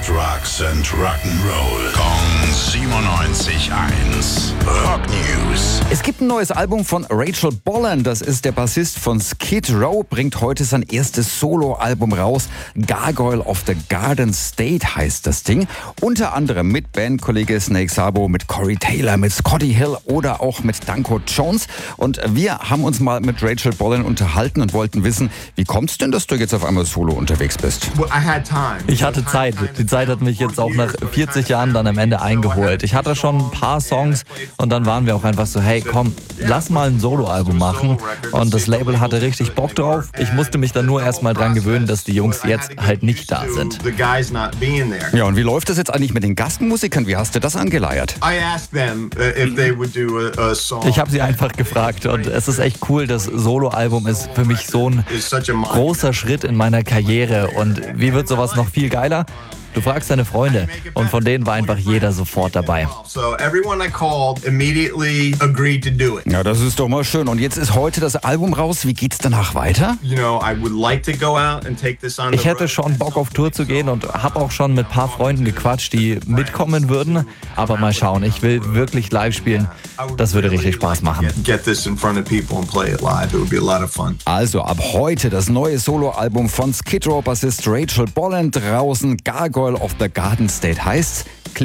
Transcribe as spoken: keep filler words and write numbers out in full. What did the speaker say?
Drugs and Rock'n'Roll. Kong siebenundneunzig Komma eins. Rock News. Es gibt ein neues Album von Rachel Bolland. Das ist der Bassist von Skid Row. Bringt heute sein erstes Soloalbum raus. Gargoyle of the Garden State heißt das Ding. Unter anderem mit Bandkollege Snake Sabo, mit Corey Taylor, mit Scotty Hill oder auch mit Danko Jones. Und wir haben uns mal mit Rachel Bolland unterhalten und wollten wissen, wie kommt's denn, dass du jetzt auf einmal solo unterwegs bist? Ich hatte Zeit. Die Zeit hat mich jetzt auch nach vierzig Jahren dann am Ende eingeholt. Ich hatte schon ein paar Songs und dann waren wir auch einfach so, hey komm, lass mal ein Soloalbum machen. Und das Label hatte richtig Bock drauf. Ich musste mich dann nur erstmal dran gewöhnen, dass die Jungs jetzt halt nicht da sind. Ja, und wie läuft das jetzt eigentlich mit den Gastmusikern? Wie hast du das angeleiert? Ich habe sie einfach gefragt und es ist echt cool. Das Soloalbum ist für mich so ein großer Schritt in meiner Karriere. Und wie wird sowas noch viel geiler? Du fragst deine Freunde und von denen war einfach jeder sofort dabei. Ja, das ist doch mal schön. Und jetzt ist heute das Album raus. Wie geht's danach weiter? Ich hätte schon Bock auf Tour zu gehen und habe auch schon mit ein paar Freunden gequatscht, die mitkommen würden. Aber mal schauen, ich will wirklich live spielen. Das würde richtig Spaß machen. Also ab heute das neue Soloalbum von Skid Row Bassist Rachel Bolland draußen. Gargoyle of the Garden State heißt's.